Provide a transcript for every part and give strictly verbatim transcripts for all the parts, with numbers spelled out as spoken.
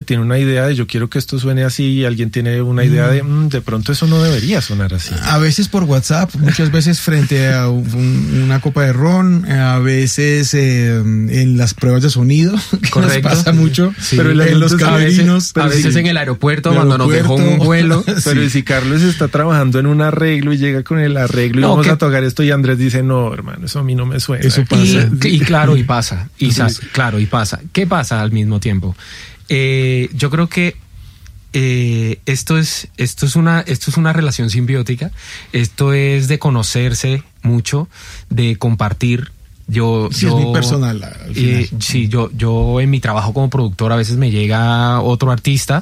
tiene una idea de yo quiero que esto suene así y alguien tiene una idea de mmm, de pronto eso no debería sonar así. A veces por WhatsApp, muchas veces frente a un, una copa de ron, a veces eh, en las pruebas de sonido, que correcto, nos pasa mucho, sí, pero en los camerinos. A veces sí, en el aeropuerto, el cuando aeropuerto, nos dejó un vuelo. Pero sí. si Carlos está trabajando en un arreglo y llega con el arreglo y no, vamos que... a tocar esto y Andrés dice, no, hermano, eso a mí no me suena. Eso pasa. Y, y claro, y pasa. Y Sí. claro, y pasa. ¿Qué pasa al mismo tiempo? Eh, yo creo que eh, esto es esto es una esto es una relación simbiótica. Esto es de conocerse mucho, de compartir. Yo, Sí, yo, es muy personal. Al final. Eh, sí, yo, yo en mi trabajo como productor a veces me llega otro artista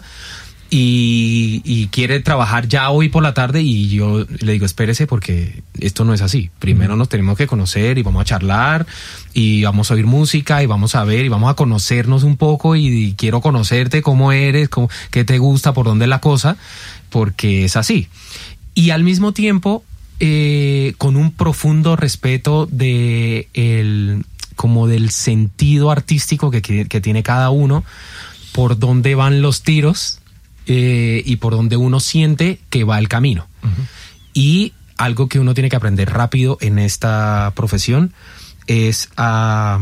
y, y quiere trabajar ya hoy por la tarde y yo le digo, espérese porque esto no es así. Primero mm. nos tenemos que conocer y vamos a charlar y vamos a oír música y vamos a ver y vamos a conocernos un poco y, y quiero conocerte, cómo eres, cómo, qué te gusta, por dónde es la cosa, porque es así. Y al mismo tiempo, eh, con un profundo respeto de el, como del sentido artístico que, que, que tiene cada uno, por dónde van los tiros, Eh, y por donde uno siente que va el camino. Uh-huh. Y algo que uno tiene que aprender rápido en esta profesión es a,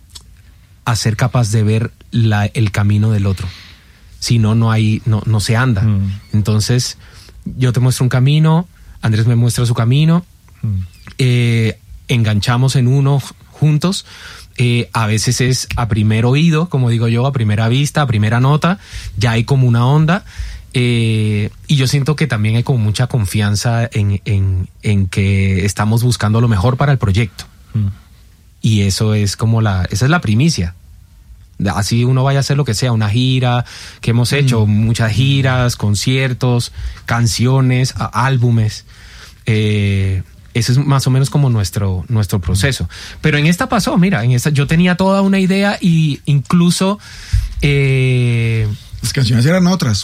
a ser capaz de ver la, el camino del otro. Si no, no hay, no, no se anda. Uh-huh. Entonces, yo te muestro un camino, Andrés me muestra su camino, uh-huh. eh, enganchamos en uno juntos. Eh, a veces es a primer oído, como digo yo, a primera vista, a primera nota, ya hay como una onda, eh, y yo siento que también hay como mucha confianza en, en, en que estamos buscando lo mejor para el proyecto. Mm. Y eso es como la, esa es la primicia. Así uno vaya a hacer lo que sea, una gira, que hemos hecho mm. muchas giras, conciertos, canciones, álbumes, eh, ese es más o menos como nuestro, nuestro proceso. Pero en esta pasó, mira, en esta yo tenía toda una idea y incluso... Eh, las canciones eran otras.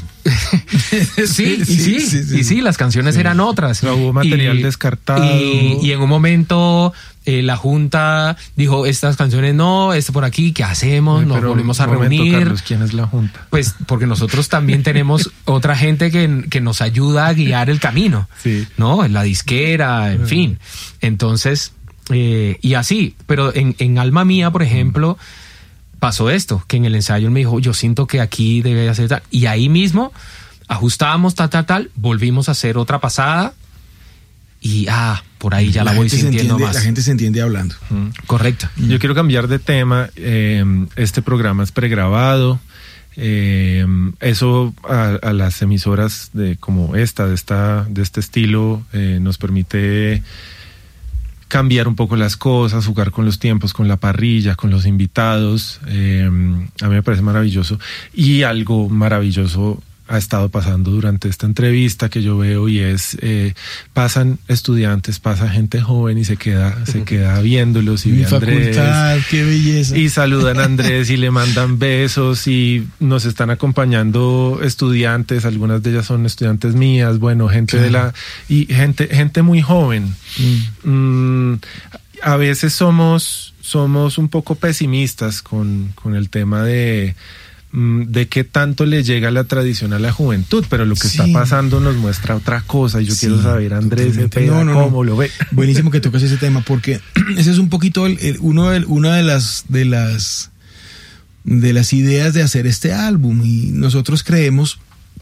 sí, sí, y sí, sí, sí, y sí, las canciones sí. eran otras. O sea, hubo material y, descartado. Y, y en un momento eh, la junta dijo, estas canciones no, esto por aquí, ¿qué hacemos? Ay, nos volvimos a momento, reunir. Carlos, ¿quién es la junta? Pues porque nosotros también tenemos otra gente que, que nos ayuda a guiar el camino. Sí. ¿No? La disquera, en uh-huh. fin. Entonces, eh, y así. Pero en, en Alma Mía, por ejemplo... Uh-huh. pasó esto, que en el ensayo él me dijo, yo siento que aquí debe hacer tal, y ahí mismo ajustábamos tal, tal, tal, volvimos a hacer otra pasada y ah, por ahí ya la, la voy sintiendo entiende, más. La gente se entiende hablando. Mm. Correcto. Mm. Yo quiero cambiar de tema, eh, este programa es pregrabado, eh, eso a, a las emisoras de como esta, de esta, de este estilo, eh, nos permite cambiar un poco las cosas, jugar con los tiempos, con la parrilla, con los invitados. Eh, a mí me parece maravilloso. Y algo maravilloso ha estado pasando durante esta entrevista que yo veo y es, eh, pasan estudiantes, pasa gente joven y se queda, se queda viéndolos y Mi ve a Andrés. Facultad, qué belleza. Y saludan a Andrés y le mandan besos y nos están acompañando estudiantes, algunas de ellas son estudiantes mías, bueno, gente claro. de la, y gente, gente muy joven. Mm. Mm, a veces somos, somos un poco pesimistas con, con el tema de de qué tanto le llega la tradición a la juventud, pero lo que sí. está pasando nos muestra otra cosa y yo sí, quiero saber, Andrés, no, no, cómo no. lo ve. Buenísimo que tocas ese tema porque ese es un poquito el, el, uno de, una de las de las de las ideas de hacer este álbum y nosotros creemos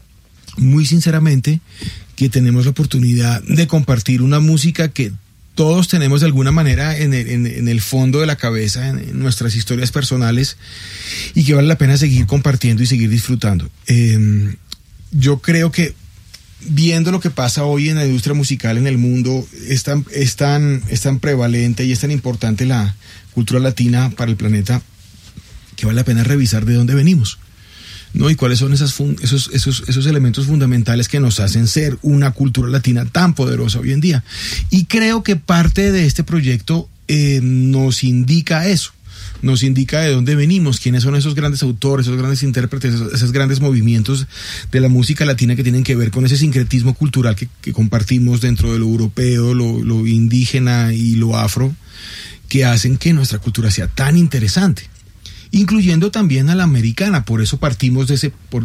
muy sinceramente que tenemos la oportunidad de compartir una música que todos tenemos de alguna manera en el, en, en el fondo de la cabeza, en, en nuestras historias personales y que vale la pena seguir compartiendo y seguir disfrutando. Eh, yo creo que viendo lo que pasa hoy en la industria musical en el mundo, es tan, es tan, es tan prevalente y es tan importante la cultura latina para el planeta que vale la pena revisar de dónde venimos, ¿no? Y cuáles son esas fun- esos, esos, esos elementos fundamentales que nos hacen ser una cultura latina tan poderosa hoy en día. Y creo que parte de este proyecto eh, nos indica eso, nos indica de dónde venimos, quiénes son esos grandes autores, esos grandes intérpretes, esos, esos grandes movimientos de la música latina que tienen que ver con ese sincretismo cultural que, que compartimos dentro de lo europeo, lo, lo indígena y lo afro, que hacen que nuestra cultura sea tan interesante, incluyendo también a la americana. Por eso partimos de ese, por,